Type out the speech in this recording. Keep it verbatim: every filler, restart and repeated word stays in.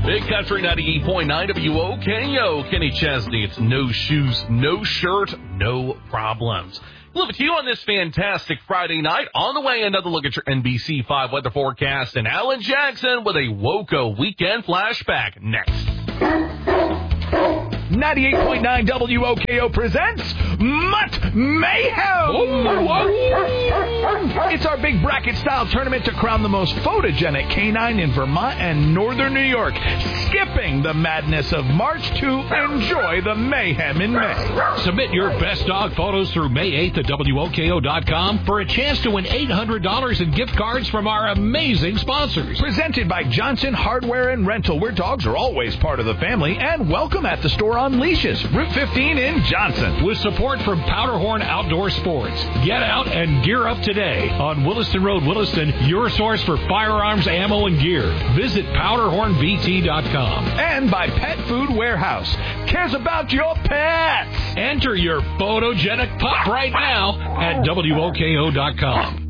Big Country ninety-eight point nine W O K O. Kenny Chesney. It's no shoes, no shirt, no problems. Live with you on this fantastic Friday night. On the way, another look at your N B C five weather forecast. And Alan Jackson with a WOCO weekend flashback next. ninety-eight point nine W O K O presents Mutt Mayhem! It's our big bracket-style tournament to crown the most photogenic canine in Vermont and northern New York, skipping the madness of March to enjoy the mayhem in May. Submit your best dog photos through May eighth at W O K O dot com for a chance to win eight hundred dollars in gift cards from our amazing sponsors. Presented by Johnson Hardware and Rental, where dogs are always part of the family and welcome at the store on leashes. Route fifteen in Johnson. With support from Powderhorn Outdoor Sports. Get out and gear up today on Williston Road, Williston, your source for firearms, ammo, and gear. Visit powderhorn v t dot com. And by Pet Food Warehouse. Cares about your pets. Enter your photogenic pup right now at W O K O dot com.